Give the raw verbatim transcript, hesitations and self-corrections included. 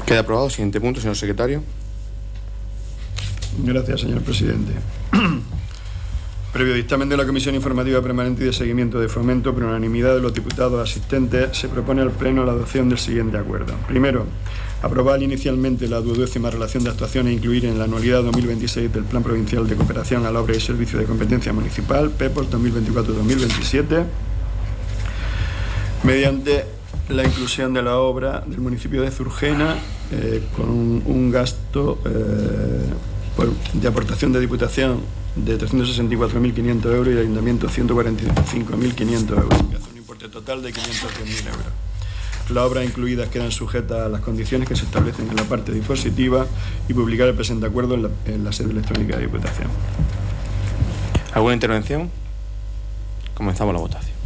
Queda aprobado. Siguiente punto, señor secretario. Gracias, señor presidente. Previo dictamen de la Comisión Informativa Permanente y de Seguimiento de Fomento, por unanimidad de los diputados asistentes, se propone al Pleno la adopción del siguiente acuerdo. Primero, aprobar inicialmente la duodécima relación de actuaciones e incluir en la anualidad dos mil veintiséis del Plan Provincial de Cooperación a la Obra y Servicio de Competencia Municipal, P E P O S dos mil veinticuatro dos mil veintisiete, mediante la inclusión de la obra del municipio de Zurgena eh, con un, un gasto eh, por, de aportación de Diputación de trescientos sesenta y cuatro mil quinientos euros y de Ayuntamiento ciento cuarenta y cinco mil quinientos euros, que hace un importe total de quinientos diez mil euros. Las obras incluidas quedan sujetas a las condiciones que se establecen en la parte dispositiva y publicar el presente acuerdo en la, en la sede electrónica de Diputación. ¿Alguna intervención? Comenzamos la votación.